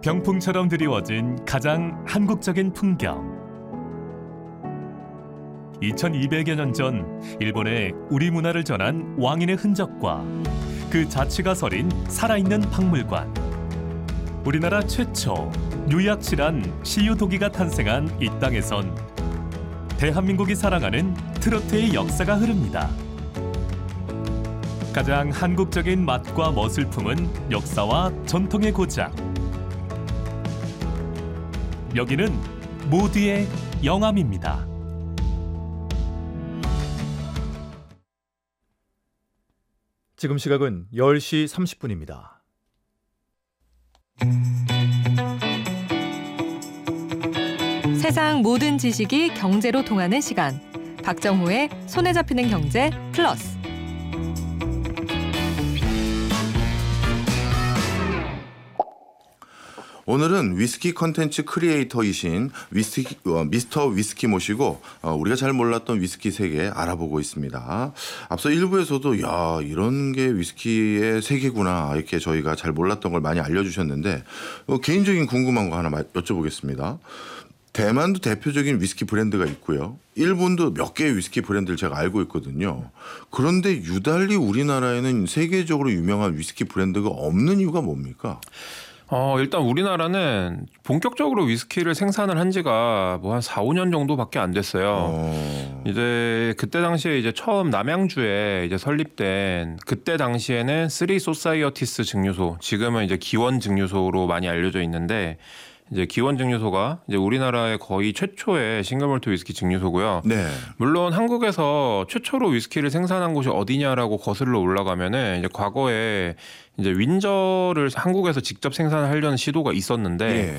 병풍처럼 드리워진 가장 한국적인 풍경. 2200여 년 전 일본에 우리 문화를 전한 왕인의 흔적과 그 자취가 서린 살아있는 박물관. 우리나라 최초 유약실한 시유도기가 탄생한 이 땅에선 대한민국이 사랑하는 트로트의 역사가 흐릅니다. 가장 한국적인 맛과 멋을 품은 역사와 전통의 고장. 여기는 모두의 영암입니다. 지금 시각은 10시 30분입니다. 세상 모든 지식이 경제로 통하는 시간. 박정호의 손에 잡히는 경제 플러스. 오늘은 위스키 컨텐츠 크리에이터이신 미스터 위스키 모시고 우리가 잘 몰랐던 위스키 세계 알아보고 있습니다. 앞서 1부에서도 야 이런 게 위스키의 세계구나 이렇게 저희가 잘 몰랐던 걸 많이 알려주셨는데 개인적인 궁금한 거 하나 여쭤보겠습니다. 대만도 대표적인 위스키 브랜드가 있고요. 일본도 몇 개의 위스키 브랜드를 제가 알고 있거든요. 그런데 유달리 우리나라에는 세계적으로 유명한 위스키 브랜드가 없는 이유가 뭡니까? 일단 우리나라는 본격적으로 위스키를 생산을 한 지가 뭐 한 4, 5년 정도밖에 안 됐어요. 이제 그때 당시에 이제 처음 남양주에 이제 설립된 그때 당시에는 쓰리 소사이어티스 증류소, 지금은 이제 기원 증류소로 많이 알려져 있는데 이제 기원 증류소가 이제 우리나라의 거의 최초의 싱글몰트 위스키 증류소고요. 네. 물론 한국에서 최초로 위스키를 생산한 곳이 어디냐라고 거슬러 올라가면은 이제 과거에 이제 윈저를 한국에서 직접 생산하려는 시도가 있었는데 네.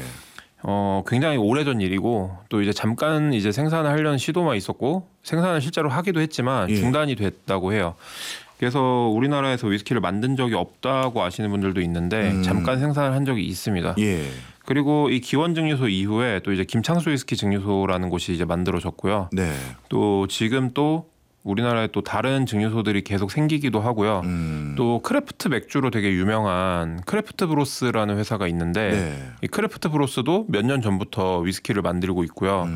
굉장히 오래전 일이고 또 이제 잠깐 이제 생산을 하려는 시도만 있었고 생산을 실제로 하기도 했지만 중단이 됐다고 해요. 그래서 우리나라에서 위스키를 만든 적이 없다고 아시는 분들도 있는데 잠깐 생산을 한 적이 있습니다. 예. 그리고 이 기원 증류소 이후에 또 이제 김창수 위스키 증류소라는 곳이 이제 만들어졌고요. 네. 또 지금 또 우리나라에 또 다른 증류소들이 계속 생기기도 하고요. 또 크래프트 맥주로 되게 유명한 크래프트 브로스라는 회사가 있는데 네. 이 크래프트 브로스도 몇 년 전부터 위스키를 만들고 있고요.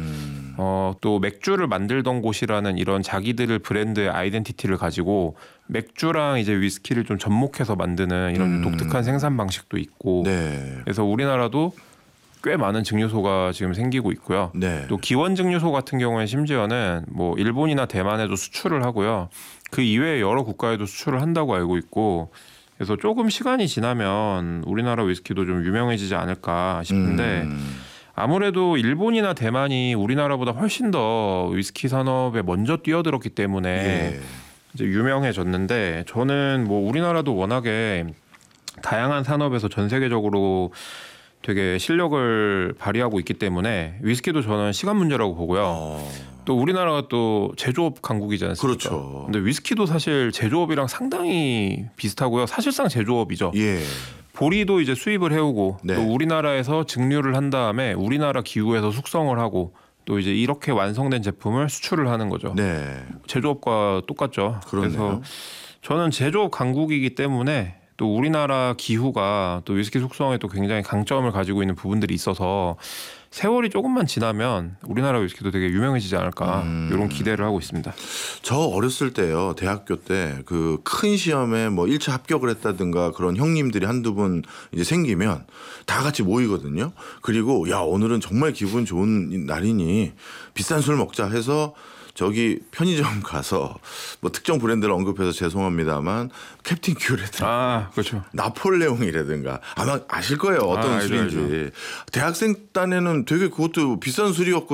또 맥주를 만들던 곳이라는 이런 자기들의 브랜드의 아이덴티티를 가지고 맥주랑 이제 위스키를 좀 접목해서 만드는 이런 독특한 생산 방식도 있고 네. 그래서 우리나라도 꽤 많은 증류소가 지금 생기고 있고요. 네. 또 기원 증류소 같은 경우에 심지어는 뭐 일본이나 대만에도 수출을 하고요. 그 이외에 여러 국가에도 수출을 한다고 알고 있고 그래서 조금 시간이 지나면 우리나라 위스키도 좀 유명해지지 않을까 싶은데 아무래도 일본이나 대만이 우리나라보다 훨씬 더 위스키 산업에 먼저 뛰어들었기 때문에 이제 유명해졌는데 저는 뭐 우리나라도 워낙에 다양한 산업에서 전 세계적으로 되게 실력을 발휘하고 있기 때문에 위스키도 저는 시간 문제라고 보고요. 또 우리나라가 또 제조업 강국이지 않습니까? 그렇죠. 근데 위스키도 사실 제조업이랑 상당히 비슷하고요. 사실상 제조업이죠. 예. 보리도 이제 수입을 해오고 네. 또 우리나라에서 증류를 한 다음에 우리나라 기구에서 숙성을 하고 또 이제 이렇게 완성된 제품을 수출을 하는 거죠. 네. 제조업과 똑같죠. 그러네요. 그래서 저는 제조업 강국이기 때문에 또 우리나라 기후가 또 위스키 숙성에 또 굉장히 강점을 가지고 있는 부분들이 있어서 세월이 조금만 지나면 우리나라 위스키도 되게 유명해지지 않을까 이런 기대를 하고 있습니다. 저 어렸을 때요. 대학교 때 그 큰 시험에 뭐 1차 합격을 했다든가 그런 형님들이 한두 분 이제 생기면 다 같이 모이거든요. 그리고 야 오늘은 정말 기분 좋은 날이니 비싼 술 먹자 해서 저기 편의점 가서 뭐 특정 브랜드를 언급해서 죄송합니다만 캡틴 큐라든가 그렇죠. 나폴레옹이라든가 아마 아실 거예요. 어떤 술인지. 알죠. 대학생 딴에는 되게 그것도 비싼 술이었고